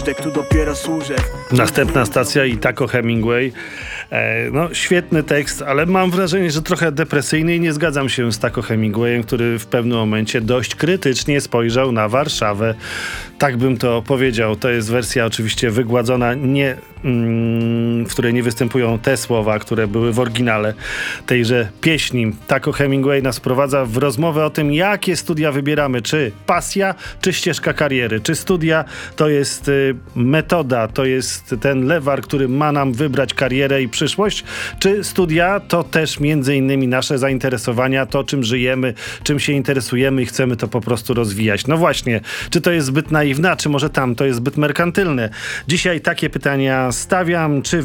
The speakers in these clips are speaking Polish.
Różdżek tu dopiero służek. Następna stacja i Taco Hemingway. No, świetny tekst, ale mam wrażenie, że trochę depresyjny i nie zgadzam się z Taco Hemingwayem, który w pewnym momencie dość krytycznie spojrzał na Warszawę. Tak bym to powiedział. To jest wersja oczywiście wygładzona, w której nie występują te słowa, które były w oryginale tejże pieśni. Taco Hemingway nas wprowadza w rozmowę o tym, jakie studia wybieramy. Czy pasja, czy ścieżka kariery. Czy studia to jest metoda, to jest ten lewar, który ma nam wybrać karierę i przyszłość. Czy studia to też między innymi nasze zainteresowania, to czym żyjemy, czym się interesujemy i chcemy to po prostu rozwijać. No właśnie, czy to jest zbyt naiwne, czy może tam to jest zbyt merkantylne? Dzisiaj takie pytania stawiam, czy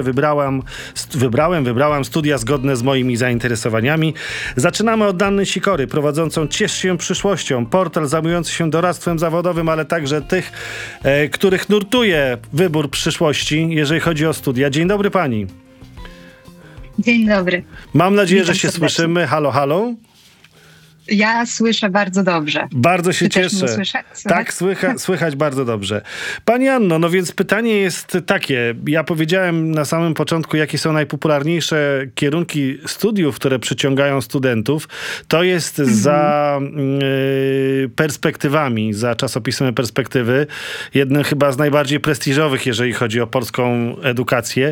wybrałam studia zgodne z moimi zainteresowaniami. Zaczynamy od Anny Sikory, prowadzącą Ciesz się przyszłością, portal zajmujący się doradztwem zawodowym, ale także tych, których nurtuje wybór przyszłości, jeżeli chodzi o studia. Dzień dobry pani. Dzień dobry. Mam nadzieję, Witam że się serdecznie. słyszymy. Halo, halo. Ja słyszę bardzo dobrze. Bardzo się Ty też mnie cieszę. słychać? Tak, słychać bardzo dobrze. Pani Anno, no więc pytanie jest takie. Ja powiedziałem na samym początku, jakie są najpopularniejsze kierunki studiów, które przyciągają studentów. To jest za perspektywami, za czasopismem Perspektywy. Jednym chyba z najbardziej prestiżowych, jeżeli chodzi o polską edukację.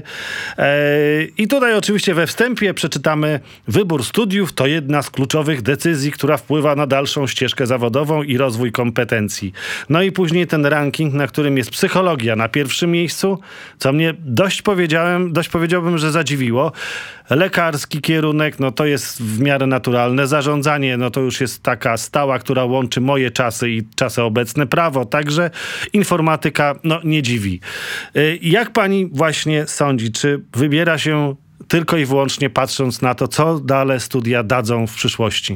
I tutaj oczywiście we wstępie przeczytamy: wybór studiów to jedna z kluczowych decyzji, która wpływa na dalszą ścieżkę zawodową i rozwój kompetencji. No i później ten ranking, na którym jest psychologia na pierwszym miejscu, co mnie dość powiedziałbym, że zadziwiło. Lekarski kierunek, no to jest w miarę naturalne. Zarządzanie, no to już jest taka stała, która łączy moje czasy i czasy obecne. Prawo także. Informatyka, no nie dziwi. Jak pani właśnie sądzi, czy wybiera się tylko i wyłącznie patrząc na to, co dalej studia dadzą w przyszłości?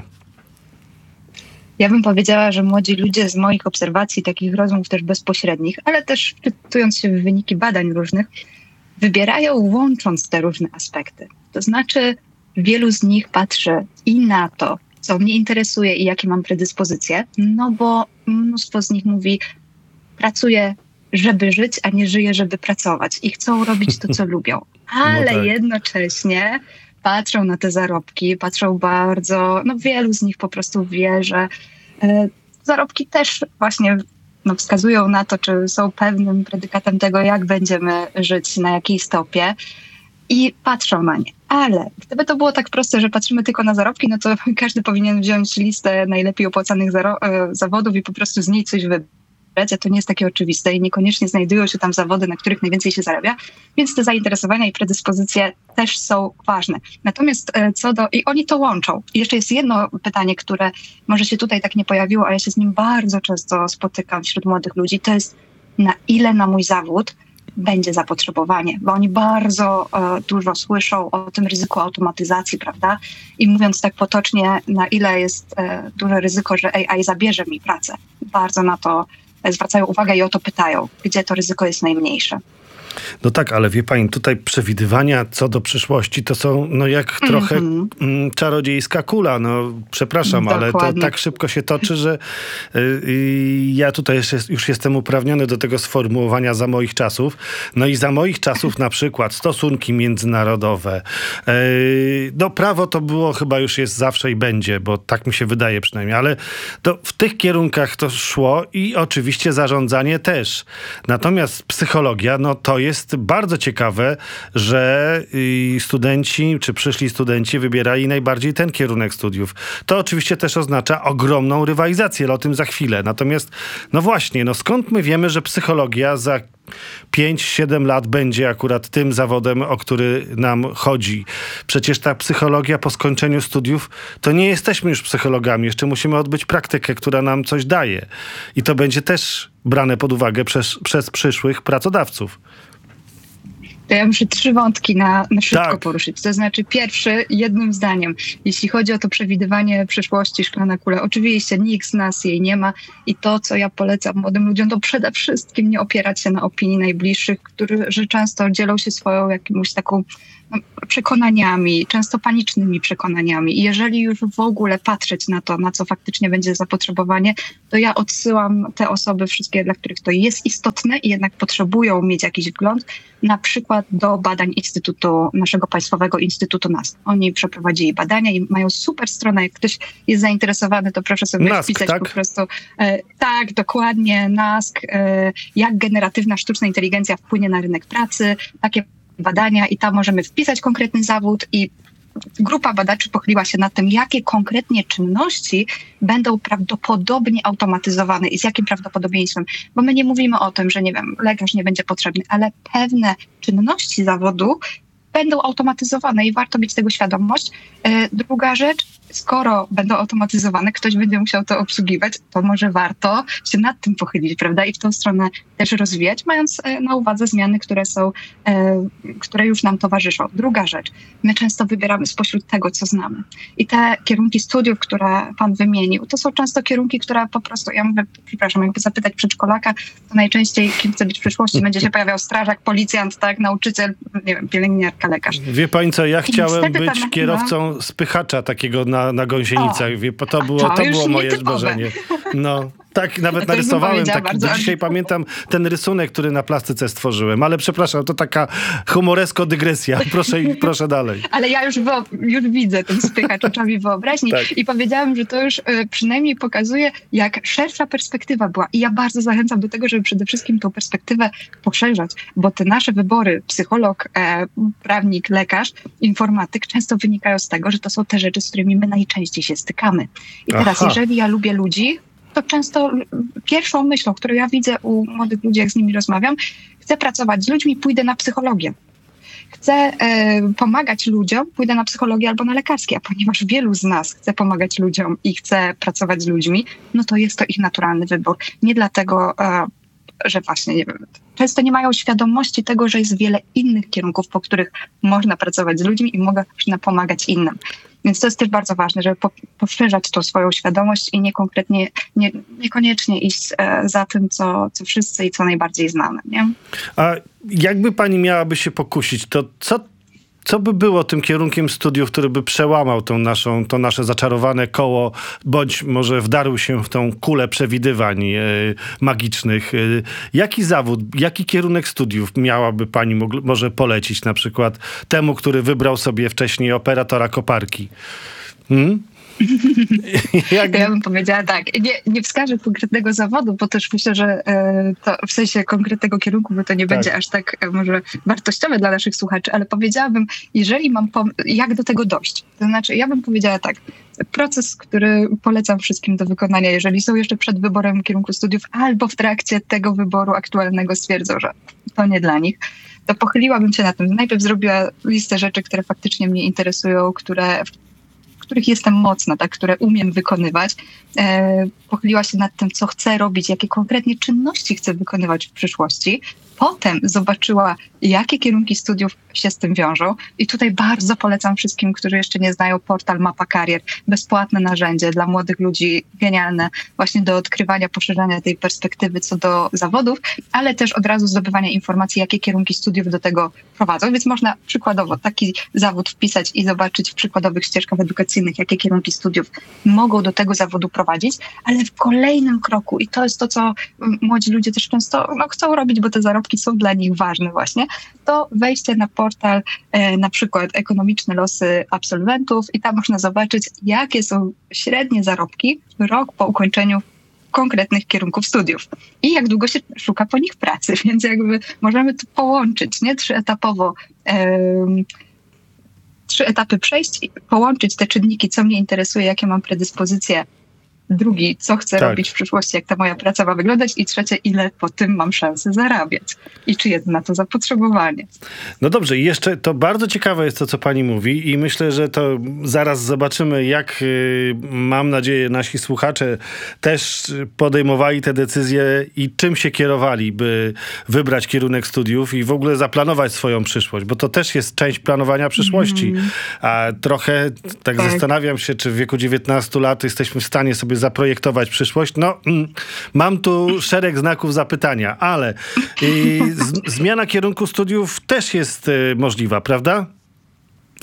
Ja bym powiedziała, że młodzi ludzie z moich obserwacji, takich rozmów też bezpośrednich, ale też wczytując się w wyniki badań różnych, wybierają łącząc te różne aspekty. To znaczy wielu z nich patrzy i na to, co mnie interesuje i jakie mam predyspozycje, no bo mnóstwo z nich mówi: pracuję, żeby żyć, a nie żyję, żeby pracować. I chcą robić to, co lubią. Ale tak. jednocześnie patrzą na te zarobki, patrzą bardzo, wielu z nich po prostu wie, że zarobki też właśnie wskazują na to, czy są pewnym predykatem tego, jak będziemy żyć, na jakiej stopie, i patrzą na nie. Ale gdyby to było tak proste, że patrzymy tylko na zarobki, no to każdy powinien wziąć listę najlepiej opłacanych zawodów i po prostu z niej coś wybrać. A to nie jest takie oczywiste i niekoniecznie znajdują się tam zawody, na których najwięcej się zarabia, więc te zainteresowania i predyspozycje też są ważne. Natomiast i oni to łączą. I jeszcze jest jedno pytanie, które może się tutaj tak nie pojawiło, a ja się z nim bardzo często spotykam wśród młodych ludzi, to jest: na ile na mój zawód będzie zapotrzebowanie, bo oni bardzo dużo słyszą o tym ryzyku automatyzacji, prawda? I mówiąc tak potocznie, na ile jest duże ryzyko, że AI zabierze mi pracę. Bardzo na to zwracają uwagę i o to pytają, gdzie to ryzyko jest najmniejsze. No tak, ale wie pani, tutaj przewidywania co do przyszłości to są jak trochę czarodziejska kula. No przepraszam, Dokładnie. ale to tak szybko się toczy, że ja tutaj już jestem uprawniony do tego sformułowania za moich czasów. No i za moich czasów na przykład stosunki międzynarodowe. Prawo to było, chyba już jest zawsze i będzie, bo tak mi się wydaje przynajmniej, ale to w tych kierunkach to szło i oczywiście zarządzanie też. Natomiast psychologia, to jest bardzo ciekawe, że studenci, czy przyszli studenci wybierali najbardziej ten kierunek studiów. To oczywiście też oznacza ogromną rywalizację, ale o tym za chwilę. Natomiast, skąd my wiemy, że psychologia za 5-7 lat będzie akurat tym zawodem, o który nam chodzi? Przecież ta psychologia po skończeniu studiów, to nie jesteśmy już psychologami. Jeszcze musimy odbyć praktykę, która nam coś daje. I to będzie też brane pod uwagę przez przyszłych pracodawców. To ja muszę 3 wątki na szybko Tak. poruszyć. To znaczy pierwszy, jednym zdaniem, jeśli chodzi o to przewidywanie przyszłości, szklana kula, oczywiście nikt z nas jej nie ma i to, co ja polecam młodym ludziom, to przede wszystkim nie opierać się na opinii najbliższych, którzy często dzielą się swoją jakąś taką przekonaniami, często panicznymi przekonaniami. I jeżeli już w ogóle patrzeć na to, na co faktycznie będzie zapotrzebowanie, to ja odsyłam te osoby wszystkie, dla których to jest istotne i jednak potrzebują mieć jakiś wgląd, na przykład do badań naszego Państwowego Instytutu NASK. Oni przeprowadzili badania i mają super stronę. Jak ktoś jest zainteresowany, to proszę sobie NASK, wpisać tak? po prostu. Tak, dokładnie, NASK. Jak generatywna sztuczna inteligencja wpłynie na rynek pracy. Takie badania i tam możemy wpisać konkretny zawód i grupa badaczy pochyliła się nad tym, jakie konkretnie czynności będą prawdopodobnie automatyzowane i z jakim prawdopodobieństwem. Bo my nie mówimy o tym, że nie wiem, lekarz nie będzie potrzebny, ale pewne czynności zawodu będą automatyzowane i warto mieć tego świadomość. Druga rzecz, skoro będą automatyzowane, ktoś będzie musiał to obsługiwać, to może warto się nad tym pochylić, prawda? I w tą stronę też rozwijać, mając na uwadze zmiany, które już nam towarzyszą. Druga rzecz, my często wybieramy spośród tego, co znamy. I te kierunki studiów, które pan wymienił, to są często kierunki, które po prostu, ja mówię, przepraszam, jakby zapytać przedszkolaka, to najczęściej kim chce być w przyszłości, będzie się pojawiał strażak, policjant, tak, nauczyciel, nie wiem, pielęgniarka, lekarz. Wie pani co, ja chciałem być kierowcą spychacza takiego na gąsienicach. To było moje marzenie. No, tak nawet narysowałem. Do dzisiaj pamiętam ten rysunek, który na plastyce stworzyłem. Ale przepraszam, to taka humoresko dygresja. Proszę dalej. Ale ja już widzę ten spychacz oczami wyobraźni i powiedziałam, że to już przynajmniej pokazuje, jak szersza perspektywa była. I ja bardzo zachęcam do tego, żeby przede wszystkim tą perspektywę poszerzać, bo te nasze wybory, psycholog, prawnik, lekarz, informatyk, często wynikają z tego, że to są te rzeczy, z którymi my najczęściej się stykamy. I teraz, jeżeli ja lubię ludzi, to często pierwszą myślą, którą ja widzę u młodych ludzi, jak z nimi rozmawiam, chcę pracować z ludźmi, pójdę na psychologię. Chcę pomagać ludziom, pójdę na psychologię albo na lekarskie, a ponieważ wielu z nas chce pomagać ludziom i chce pracować z ludźmi, no to jest to ich naturalny wybór. Nie dlatego, że właśnie, nie wiem, często nie mają świadomości tego, że jest wiele innych kierunków, po których można pracować z ludźmi i można pomagać innym. Więc to jest też bardzo ważne, żeby poszerzać tą swoją świadomość i niekoniecznie iść za tym, co wszyscy i co najbardziej znamy. Nie? A jakby pani miałaby się pokusić, to co by było tym kierunkiem studiów, który by przełamał to nasze zaczarowane koło, bądź może wdarł się w tą kulę przewidywań magicznych? Jaki zawód, jaki kierunek studiów miałaby pani może polecić na przykład temu, który wybrał sobie wcześniej operatora koparki? Ja bym powiedziała tak, nie wskażę konkretnego zawodu, bo też myślę, że to w sensie konkretnego kierunku, bo to nie będzie aż tak może wartościowe dla naszych słuchaczy, ale powiedziałabym, jeżeli jak do tego dojść? To znaczy, ja bym powiedziała tak, proces, który polecam wszystkim do wykonania, jeżeli są jeszcze przed wyborem kierunku studiów albo w trakcie tego wyboru aktualnego stwierdzą, że to nie dla nich, to pochyliłabym się na tym. Najpierw zrobiła listę rzeczy, które faktycznie mnie interesują, w których jestem mocna, tak, które umiem wykonywać. Pochyliła się nad tym, co chcę robić, jakie konkretnie czynności chcę wykonywać w przyszłości. Potem zobaczyła, jakie kierunki studiów się z tym wiążą. I tutaj bardzo polecam wszystkim, którzy jeszcze nie znają, portal Mapa Karier. Bezpłatne narzędzie dla młodych ludzi, genialne właśnie do odkrywania, poszerzania tej perspektywy co do zawodów, ale też od razu zdobywania informacji, jakie kierunki studiów do tego prowadzą. Więc można przykładowo taki zawód wpisać i zobaczyć w przykładowych ścieżkach edukacyjnych, jakie kierunki studiów mogą do tego zawodu prowadzić, ale w kolejnym kroku, i to jest to, co młodzi ludzie też często chcą robić, bo te zarobki są dla nich ważne właśnie, to wejście na portal na przykład Ekonomiczne losy absolwentów i tam można zobaczyć, jakie są średnie zarobki rok po ukończeniu konkretnych kierunków studiów i jak długo się szuka po nich pracy, więc jakby możemy to połączyć, nie? Trzy etapy przejść i połączyć te czynniki, co mnie interesuje, jakie mam predyspozycje. Drugi, co chcę robić w przyszłości, jak ta moja praca ma wyglądać i trzecie, ile po tym mam szansę zarabiać i czy jest na to zapotrzebowanie. No dobrze, i jeszcze to bardzo ciekawe jest to, co pani mówi i myślę, że to zaraz zobaczymy, jak mam nadzieję nasi słuchacze też podejmowali te decyzje i czym się kierowali, by wybrać kierunek studiów i w ogóle zaplanować swoją przyszłość, bo to też jest część planowania przyszłości. A trochę tak zastanawiam się, czy w wieku 19 lat jesteśmy w stanie sobie zaprojektować przyszłość. No, mam tu szereg znaków zapytania, ale zmiana kierunku studiów też jest możliwa, prawda?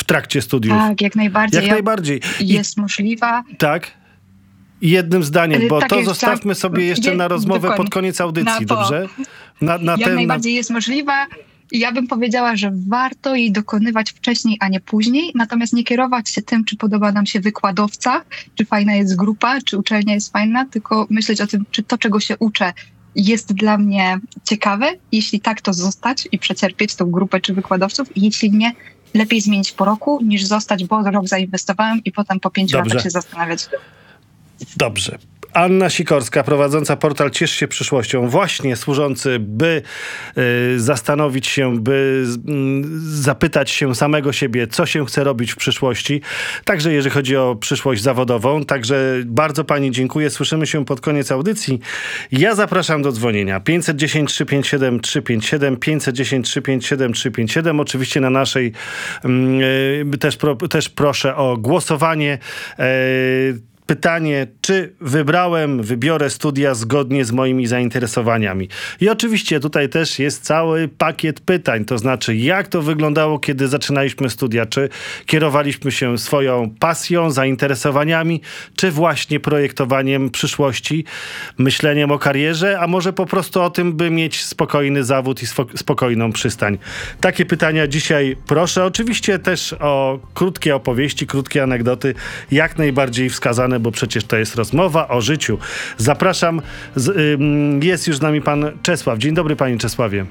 w trakcie studiów? Tak, jak najbardziej. Jak najbardziej. Jest możliwa. Tak? Jednym zdaniem, bo Tak to jest, zostawmy tak. sobie jeszcze na rozmowę Dokładnie. pod koniec audycji, dobrze? Jak najbardziej jest możliwa. Ja bym powiedziała, że warto jej dokonywać wcześniej, a nie później, natomiast nie kierować się tym, czy podoba nam się wykładowca, czy fajna jest grupa, czy uczelnia jest fajna, tylko myśleć o tym, czy to, czego się uczę, jest dla mnie ciekawe. Jeśli tak, to zostać i przecierpieć tą grupę czy wykładowców. Jeśli nie, lepiej zmienić po roku, niż zostać, bo rok zainwestowałem i potem po 5 latach się zastanawiać. Dobrze. Anna Sikorska, prowadząca portal Ciesz się przyszłością, właśnie służący, by zastanowić się, by zapytać się samego siebie, co się chce robić w przyszłości. Także jeżeli chodzi o przyszłość zawodową. Także bardzo pani dziękuję. Słyszymy się pod koniec audycji. Ja zapraszam do dzwonienia. 510 357 357, 510 357 357. Oczywiście na naszej też proszę o głosowanie. Pytanie, czy wybiorę studia zgodnie z moimi zainteresowaniami. I oczywiście tutaj też jest cały pakiet pytań, to znaczy jak to wyglądało, kiedy zaczynaliśmy studia, czy kierowaliśmy się swoją pasją, zainteresowaniami, czy właśnie projektowaniem przyszłości, myśleniem o karierze, a może po prostu o tym, by mieć spokojny zawód i spokojną przystań. Takie pytania dzisiaj proszę. Oczywiście też o krótkie opowieści, krótkie anegdoty, jak najbardziej wskazane, bo przecież to jest rozmowa o życiu. Zapraszam. Jest już z nami pan Czesław. Dzień dobry, panie Czesławie.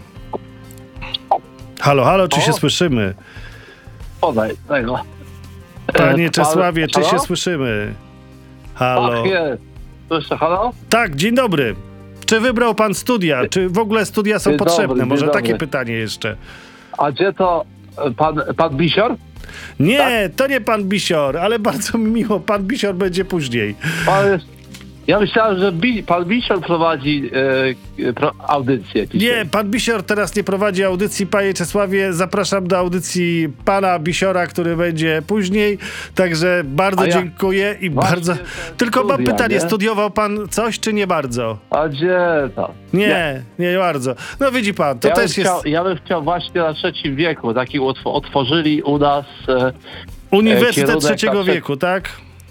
Halo, czy się słyszymy? Podaj tego. Panie Czesławie, czy się słyszymy? Halo. Ach, jest. Słyszę, halo? Tak, dzień dobry. Czy wybrał pan studia? Czy w ogóle studia są potrzebne? Może takie pytanie jeszcze. A gdzie to pan Bisior? Nie, tak? To nie pan Bisior, ale bardzo mi miło. Pan Bisior będzie później. Ja myślałem, że pan Bisior prowadzi audycję. Nie, pan Bisior teraz nie prowadzi audycji. Panie Czesławie, zapraszam do audycji pana Bisiora, który będzie później. Także bardzo dziękuję i bardzo... Tylko mam pytanie, studiował pan coś, czy nie bardzo? A gdzie to? Nie bardzo. No widzi pan, to też jest... Ja bym chciał właśnie na trzecim wieku. Taki otworzyli u nas... Uniwersytet trzeciego wieku, tak?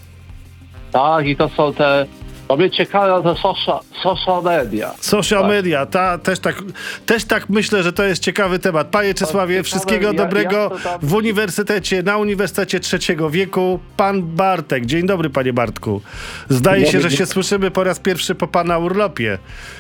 Tak, i to są te... To mnie ciekawe te social media. Social media, też tak myślę, że to jest ciekawy temat. Panie Czesławie, wszystkiego dobrego w uniwersytecie, na Uniwersytecie Trzeciego Wieku. Pan Bartek. Dzień dobry, panie Bartku. Zdaje się, że się słyszymy po raz pierwszy po pana urlopie.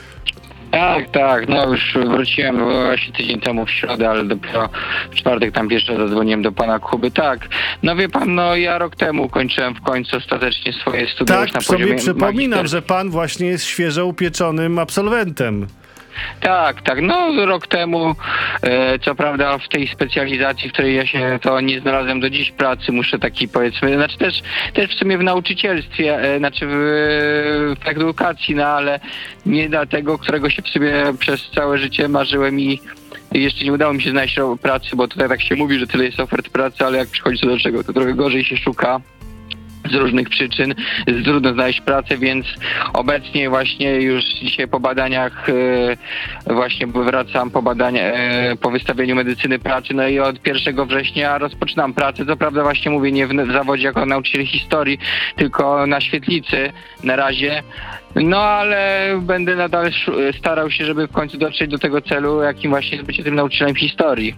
Tak, no już wróciłem właśnie tydzień temu w środę, ale dopiero w czwartek tam jeszcze zadzwoniłem do pana Kuby. Tak, no wie pan, ja rok temu kończyłem w końcu ostatecznie swoje studia już na poziomie sobie przypominam, że pan właśnie jest świeżo upieczonym absolwentem. Tak, no rok temu, co prawda w tej specjalizacji, w której ja się to nie znalazłem do dziś pracy, muszę taki powiedzmy, znaczy też w sumie w nauczycielstwie, znaczy w edukacji, no ale nie dla tego, którego się w sumie przez całe życie marzyłem i jeszcze nie udało mi się znaleźć pracy, bo tutaj tak się mówi, że tyle jest ofert pracy, ale jak przychodzi to do czego, to trochę gorzej się szuka. Z różnych przyczyn trudno znaleźć pracę, więc obecnie właśnie już dzisiaj po badaniach właśnie wracam po wystawieniu medycyny pracy, no i od 1 września rozpoczynam pracę, co prawda właśnie mówię nie w zawodzie jako nauczyciel historii, tylko na świetlicy na razie, no ale będę nadal starał się, żeby w końcu dotrzeć do tego celu, jakim właśnie jest bycie tym nauczycielem historii.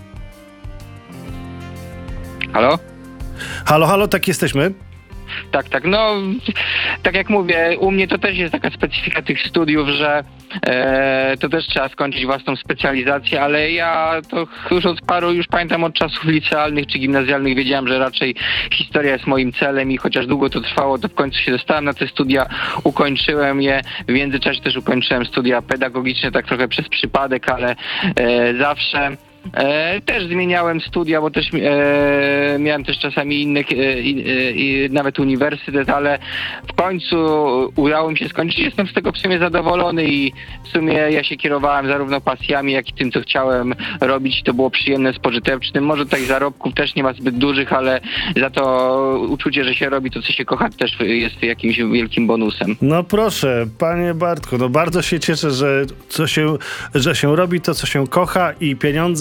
Halo? Halo, tak jesteśmy. Tak, no tak jak mówię, u mnie to też jest taka specyfika tych studiów, że to też trzeba skończyć własną specjalizację, ale ja to już pamiętam od czasów licealnych czy gimnazjalnych wiedziałem, że raczej historia jest moim celem i chociaż długo to trwało, to w końcu się dostałem na te studia, ukończyłem je, w międzyczasie też ukończyłem studia pedagogiczne, tak trochę przez przypadek, ale zawsze też zmieniałem studia, bo też miałem też czasami inne, nawet uniwersytet, ale w końcu udało mi się skończyć. Jestem z tego w sumie zadowolony i w sumie ja się kierowałem zarówno pasjami, jak i tym, co chciałem robić. To było przyjemne z pożytecznym. Może tutaj zarobków też nie ma zbyt dużych, ale za to uczucie, że się robi to, co się kocha, też jest jakimś wielkim bonusem. No proszę, panie Bartku, no bardzo się cieszę, że się robi to, co się kocha i pieniądze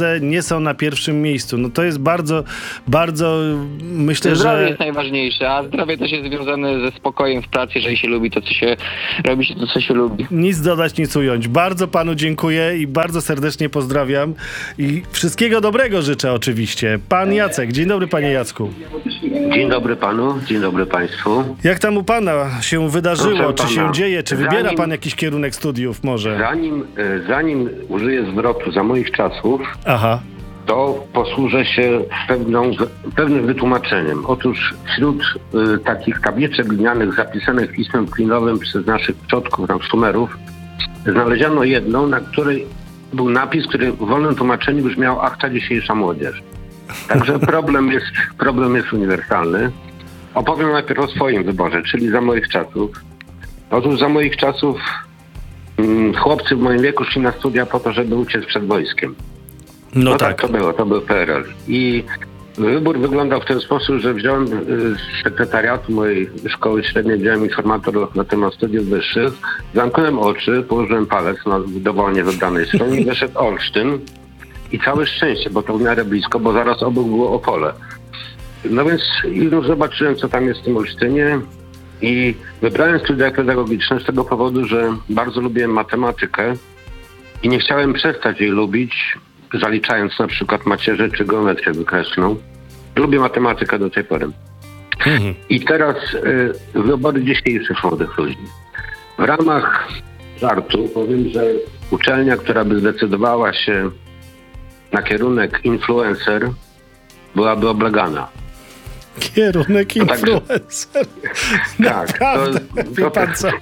pieniądze nie są na pierwszym miejscu. No to jest bardzo, bardzo, myślę, Zdrowie że... jest najważniejsze, a zdrowie też jest związane ze spokojem w pracy, jeżeli się lubi to, co się robi, się to, co się lubi. Nic dodać, nic ująć. Bardzo panu dziękuję i bardzo serdecznie pozdrawiam i wszystkiego dobrego życzę oczywiście. Pan Jacek. Dzień dobry, panie Jacku. Dzień dobry panu, dzień dobry państwu. Jak tam u pana się wydarzyło? Proszę Czy pana, się dzieje? Czy wybiera zanim- pan jakiś kierunek studiów może? Zanim użyję zwrotu za moich czasów, Aha. to posłużę się pewnym wytłumaczeniem. Otóż wśród takich tabliczek glinianych zapisanych pismem klinowym przez naszych przodków, Sumerów, znaleziono jedną, na której był napis, który w wolnym tłumaczeniu brzmiał: ach, ta dzisiejsza młodzież. Także problem jest uniwersalny. Opowiem najpierw o swoim wyborze, czyli za moich czasów. Otóż za moich czasów chłopcy w moim wieku szli na studia po to, żeby uciec przed wojskiem. No tak, to był PRL. I wybór wyglądał w ten sposób, że wziąłem z sekretariatu mojej szkoły średniej, wziąłem informator na temat studiów wyższych, zamknąłem oczy, położyłem palec na dowolnie wybranej stronie i wyszedł Olsztyn. I całe szczęście, bo to w miarę blisko, bo zaraz obok było Opole. No więc już zobaczyłem, co tam jest w tym Olsztynie i wybrałem studia pedagogiczne z tego powodu, że bardzo lubiłem matematykę i nie chciałem przestać jej lubić, zaliczając na przykład macierzę czy geometrię wykreślną. Lubię matematykę do tej pory. I teraz wybory dzisiejszych młodych ludzi. W ramach żartu powiem, że uczelnia, która by zdecydowała się na kierunek influencer, byłaby oblegana. Kierunek influencer. Tak. Wie pan co?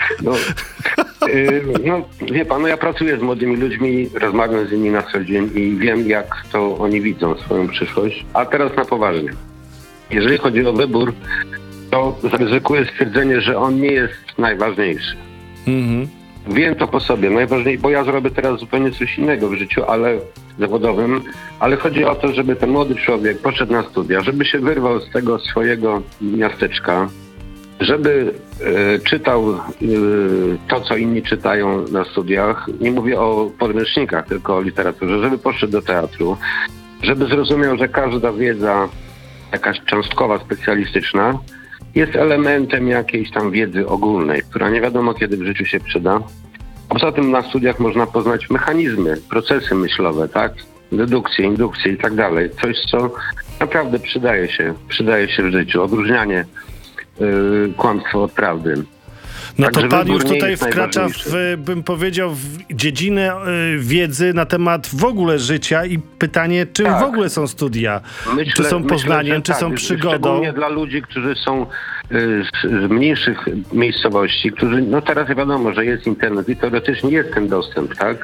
Wie pan, ja pracuję z młodymi ludźmi, rozmawiam z nimi na co dzień i wiem, jak to oni widzą swoją przyszłość. A teraz na poważnie. Jeżeli chodzi o wybór, to zaryzykuję stwierdzenie, że on nie jest najważniejszy. Wiem to po sobie. Najważniejsze, bo ja zrobię teraz zupełnie coś innego w życiu, zawodowym, ale chodzi o to, żeby ten młody człowiek poszedł na studia, żeby się wyrwał z tego swojego miasteczka, żeby czytał to, co inni czytają na studiach. Nie mówię o podręcznikach, tylko o literaturze. Żeby poszedł do teatru, żeby zrozumiał, że każda wiedza, jakaś cząstkowa, specjalistyczna, jest elementem jakiejś tam wiedzy ogólnej, która nie wiadomo kiedy w życiu się przyda. Poza tym na studiach można poznać mechanizmy, procesy myślowe, tak? Dedukcję, indukcję i tak dalej. Coś, co naprawdę przydaje się w życiu. Odróżnianie kłamstwa od prawdy. No Także to pan wybór już nie tutaj jest wkracza bym powiedział, w dziedzinę wiedzy na temat w ogóle życia i pytanie, czym w ogóle są studia? Czy są poznaniem, czy są przygodą? Szczególnie dla ludzi, którzy są z mniejszych miejscowości, którzy, no teraz wiadomo, że jest internet i teoretycznie jest ten dostęp, tak?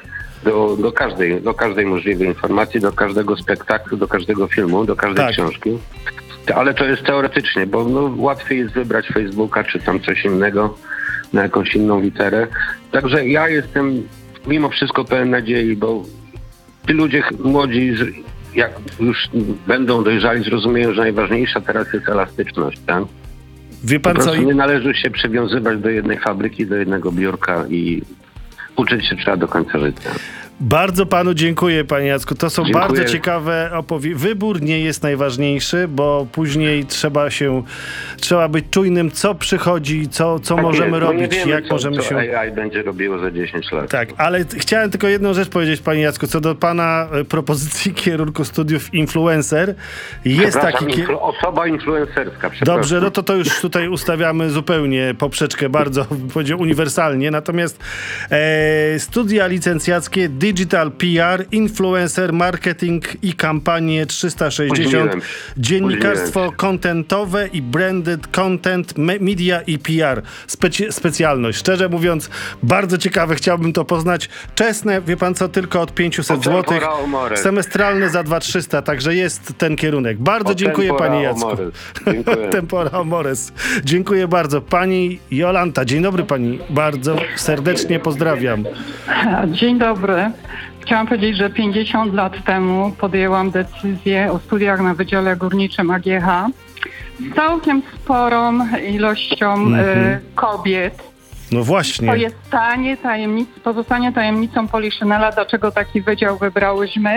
Do każdej możliwej informacji, do każdego spektaklu, do każdego filmu, do każdej książki. Ale to jest teoretycznie, bo łatwiej jest wybrać Facebooka czy tam coś innego na jakąś inną literę. Także ja jestem mimo wszystko pełen nadziei, bo ci ludzie młodzi, jak już będą dojrzali, zrozumieją, że najważniejsza teraz jest elastyczność, tak? Wie pan po prostu co? nie należy się przywiązywać do jednej fabryki, do jednego biurka i uczyć się trzeba do końca życia. Bardzo panu dziękuję, panie Jacku. To są Dziękuję. bardzo ciekawe Wybór nie jest najważniejszy, bo później trzeba być czujnym, co przychodzi, co możemy robić, nie wiemy, jak możemy się... AI będzie robiło za 10 lat. Tak, ale chciałem tylko jedną rzecz powiedzieć, panie Jacku, co do pana propozycji kierunku studiów influencer. Jest taki... Osoba influencerska. Dobrze, no to już tutaj ustawiamy zupełnie poprzeczkę bardzo, bym powiedział, uniwersalnie. Natomiast studia licencjackie Digital PR, Influencer, Marketing i Kampanie 360, Dziennikarstwo kontentowe i Branded Content, Media i PR. Specjalność. Szczerze mówiąc, bardzo ciekawe, chciałbym to poznać. Czesne, wie pan co, tylko od 500 zł. Semestralne za 2300, także jest ten kierunek. Bardzo dziękuję, panie Jacku. Tempora Amores. Dziękuję bardzo. Pani Jolanta, dzień dobry pani. Bardzo serdecznie pozdrawiam. Dzień dobry. Chciałam powiedzieć, że 50 lat temu podjęłam decyzję o studiach na Wydziale Górniczym AGH z całkiem sporą ilością kobiet. No właśnie. To jest pozostanie tajemnicą Poliszynela, dlaczego taki wydział wybrałyśmy.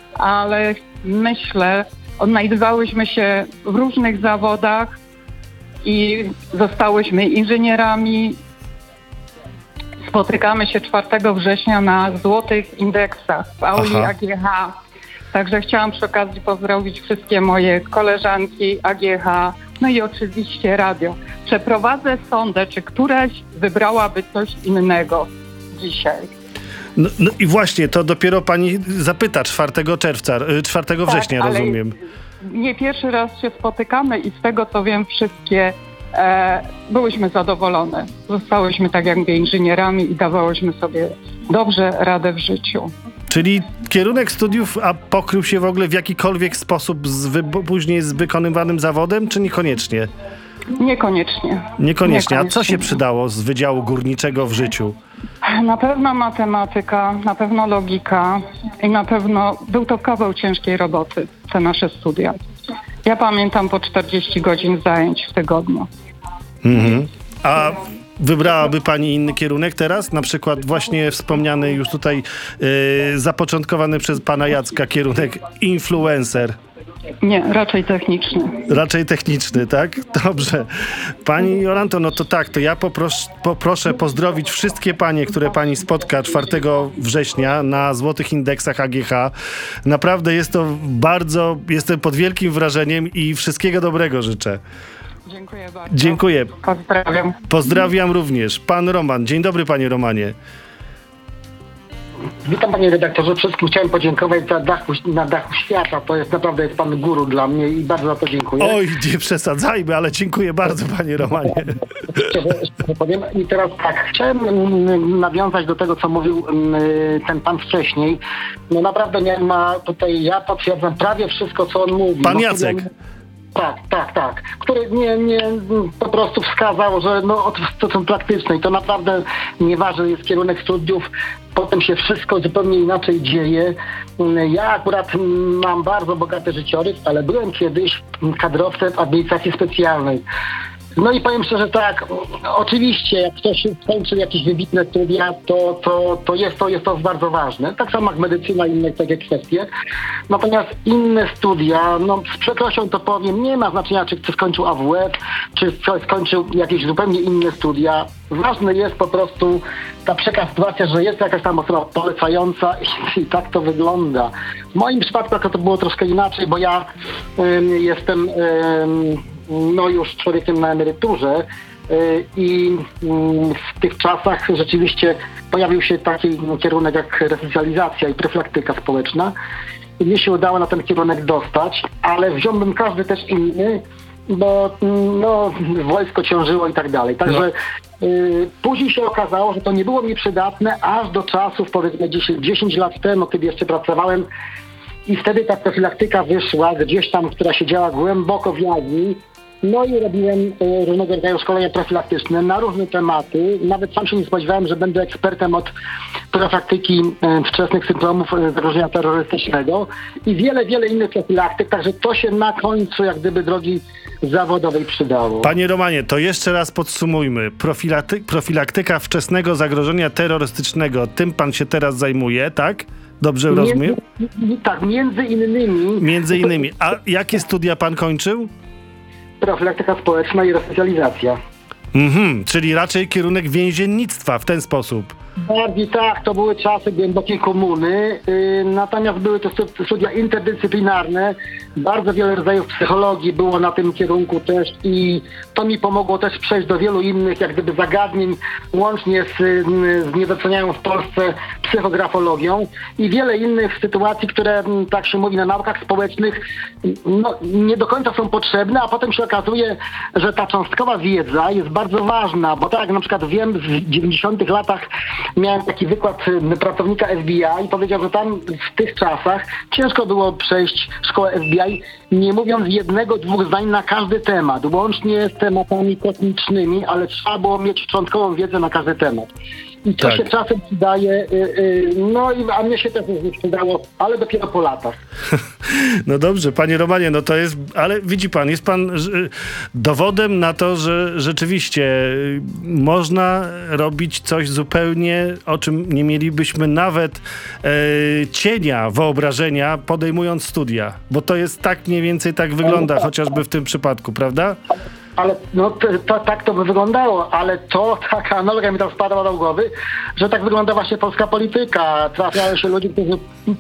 ale myślę, odnajdywałyśmy się w różnych zawodach i zostałyśmy inżynierami. Spotykamy się 4 września na złotych indeksach w auli AGH. Także chciałam przy okazji pozdrowić wszystkie moje koleżanki AGH, no i oczywiście radio. Przeprowadzę sondę, czy któraś wybrałaby coś innego dzisiaj. No i właśnie, to dopiero pani zapyta 4 września, ale rozumiem. Nie pierwszy raz się spotykamy i z tego co wiem wszystkie byłyśmy zadowolone. Zostałyśmy tak jakby inżynierami i dawałyśmy sobie dobrze radę w życiu. Czyli kierunek studiów, a pokrył się w ogóle w jakikolwiek sposób później z wykonywanym zawodem, czy niekoniecznie? Niekoniecznie. A co się przydało z Wydziału Górniczego w życiu? Na pewno matematyka, na pewno logika i na pewno był to kawał ciężkiej roboty, te nasze studia. Ja pamiętam po 40 godzin zajęć w tygodniu. Mhm. A wybrałaby pani inny kierunek teraz? Na przykład właśnie wspomniany już tutaj zapoczątkowany przez pana Jacka kierunek influencer. Nie, raczej techniczny. Raczej techniczny, tak? Dobrze. Pani Jolanto, no to tak, to ja poproszę pozdrowić wszystkie panie, które pani spotka 4 września na złotych indeksach AGH. Naprawdę jestem pod wielkim wrażeniem i wszystkiego dobrego życzę. Dziękuję bardzo. Dziękuję. Pozdrawiam. Pozdrawiam również. Pan Roman. Dzień dobry, panie Romanie. Witam panie redaktorze. Wszystkim chciałem podziękować na dachu świata. To jest naprawdę pan guru dla mnie i bardzo za to dziękuję. Oj, nie przesadzajmy, ale dziękuję bardzo, panie Romanie. Powiem. I teraz tak, chciałem nawiązać do tego, co mówił ten pan wcześniej. No naprawdę nie ma tutaj, ja potwierdzam prawie wszystko, co on mówi. Pan Jacek. Tak. Który nie po prostu wskazał, że to są praktyczne i to naprawdę nieważny jest kierunek studiów. Potem się wszystko zupełnie inaczej dzieje. Ja akurat mam bardzo bogaty życiorys, ale byłem kiedyś kadrowcem administracji specjalnej. No i powiem szczerze tak, oczywiście jak ktoś skończy jakieś wybitne studia, to jest to bardzo ważne. Tak samo jak medycyna i inne takie kwestie. Natomiast inne studia, z przykrością to powiem, nie ma znaczenia, czy ktoś skończył AWF, czy skończył jakieś zupełnie inne studia. Ważne jest po prostu ta sytuacja, że jest jakaś tam osoba polecająca i tak to wygląda. W moim przypadku to było troszkę inaczej, bo ja jestem już człowiekiem na emeryturze i w tych czasach rzeczywiście pojawił się taki kierunek jak resocjalizacja i profilaktyka społeczna. I mnie się udało na ten kierunek dostać, ale wziąłbym każdy też inny, bo wojsko ciążyło i tak dalej. Także później się okazało, że to nie było mi przydatne aż do czasów, powiedzmy 10 lat temu, kiedy jeszcze pracowałem. I wtedy ta profilaktyka wyszła gdzieś tam, która siedziała głęboko w jaźni. No i robiłem różnego rodzaju szkolenia profilaktyczne na różne tematy. Nawet sam się nie spodziewałem, że będę ekspertem od profilaktyki wczesnych symptomów zagrożenia terrorystycznego i wiele innych profilaktyk. Także to się na końcu jak gdyby drogi zawodowej przydało. Panie Romanie, to jeszcze raz podsumujmy. Profilaktyka wczesnego zagrożenia terrorystycznego, tym pan się teraz zajmuje, tak? Dobrze rozumiem? Tak, między innymi. Między innymi. A jakie studia pan kończył? Profilaktyka społeczna i resocjalizacja. Czyli raczej kierunek więziennictwa w ten sposób. Bardziej tak, to były czasy głębokiej komuny, natomiast były to studia interdyscyplinarne, bardzo wiele rodzajów psychologii było na tym kierunku też i to mi pomogło też przejść do wielu innych jak gdyby zagadnień, łącznie z niedocenianą w Polsce psychografologią i wiele innych sytuacji, które tak się mówi na naukach społecznych, nie do końca są potrzebne, a potem się okazuje, że ta cząstkowa wiedza jest bardzo ważna, bo tak jak na przykład wiem, w 90 latach miałem taki wykład pracownika FBI i powiedział, że tam w tych czasach ciężko było przejść szkołę FBI, nie mówiąc 1-2 zdań na każdy temat, łącznie z tematami kosmicznymi, ale trzeba było mieć początkową wiedzę na każdy temat. i co Tak. się czasem przydaje, a mnie się też nie przydało, ale dopiero po latach. No dobrze, panie Romanie, no to jest, ale widzi pan, jest pan dowodem na to, że rzeczywiście można robić coś zupełnie, o czym nie mielibyśmy nawet cienia wyobrażenia, podejmując studia, bo to jest tak mniej więcej tak wygląda, chociażby w tym przypadku, prawda? Ale tak to by wyglądało, ale to taka analogia mi tam wpadła do głowy, że tak wygląda właśnie polska polityka. Trafiają się ludzie, którzy